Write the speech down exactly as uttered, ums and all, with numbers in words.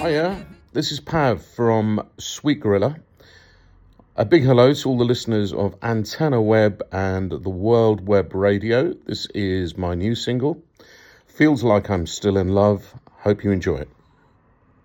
Hiya, this is Pav from Sweet Gorilla. A big hello to all the listeners of Antenna Web and the World Web Radio. This is my new single. Feels like I'm still in love. Hope you enjoy it.